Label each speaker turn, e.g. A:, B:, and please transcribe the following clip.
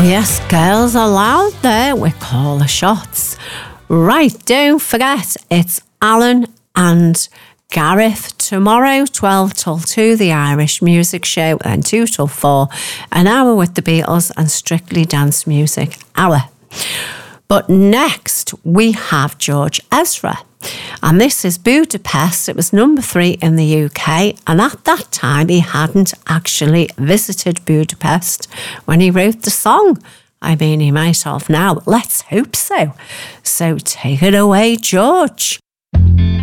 A: Yes, girls are loud there. We call the shots. Right, don't forget, it's Alan and Gareth tomorrow, 12 till 2, the Irish Music Show, and 2 till 4, an hour with the Beatles and Strictly Dance Music hour. But next, we have George Ezra. And this is Budapest. It was number 3 in the UK. And at that time, he hadn't actually visited Budapest when he wrote the song. I mean, he might have now. Let's hope so. So take it away, George.